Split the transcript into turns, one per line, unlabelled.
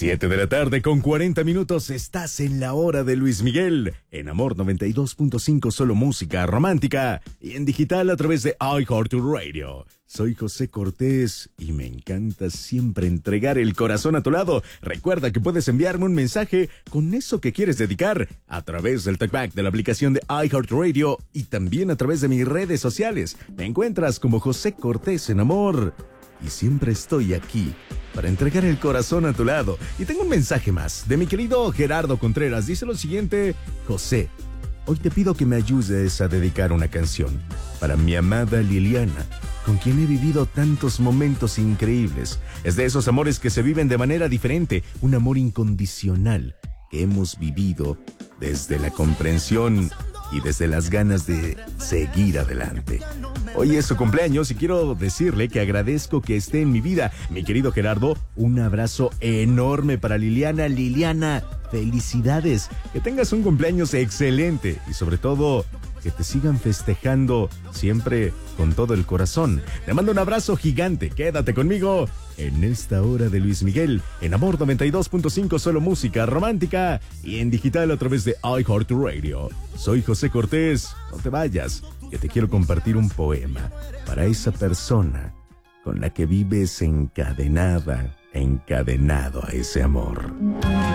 7 de la tarde con 40 minutos, estás en la hora de Luis Miguel, en Amor 92.5, solo música romántica, y en digital a través de iHeartRadio. Soy José Cortés y me encanta siempre entregar el corazón a tu lado. Recuerda que puedes enviarme un mensaje con eso que quieres dedicar a través del talkback de la aplicación de iHeartRadio y también a través de mis redes sociales. Me encuentras como José Cortés en Amor. Y siempre estoy aquí para entregar el corazón a tu lado. Y tengo un mensaje más de mi querido Gerardo Contreras. Dice lo siguiente: José, hoy te pido que me ayudes a dedicar una canción para mi amada Liliana, con quien he vivido tantos momentos increíbles. Es de esos amores que se viven de manera diferente, un amor incondicional que hemos vivido desde la comprensión y desde las ganas de seguir adelante. Hoy es su cumpleaños y quiero decirle que agradezco que esté en mi vida. Mi querido Gerardo, un abrazo enorme para Liliana. Liliana, felicidades. Que tengas un cumpleaños excelente y sobre todo que te sigan festejando siempre con todo el corazón. Te mando un abrazo gigante. Quédate conmigo en esta hora de Luis Miguel, en Amor 92.5, solo música romántica, y en digital a través de iHeartRadio. Soy José Cortés. No te vayas, que te quiero compartir un poema para esa persona con la que vives encadenada, encadenado a ese amor.